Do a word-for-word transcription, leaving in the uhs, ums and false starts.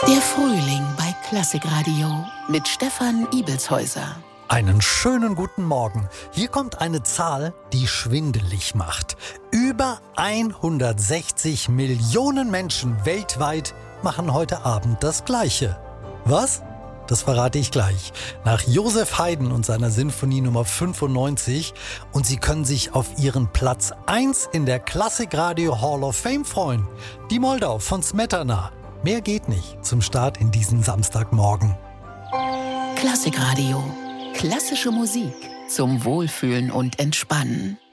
Der Frühling bei Klassikradio mit Stefan Ibelshäuser. Einen schönen guten Morgen. Hier kommt eine Zahl, die schwindelig macht. Über hundertsechzig Millionen Menschen weltweit machen heute Abend das Gleiche. Was? Das verrate ich gleich. Nach Joseph Haydn und seiner Sinfonie Nummer fünfundneunzig. Und Sie können sich auf Ihren Platz eins in der Klassikradio Hall of Fame freuen. Die Moldau von Smetana. Mehr geht nicht zum Start in diesen Samstagmorgen. Klassikradio. Klassische Musik zum Wohlfühlen und Entspannen.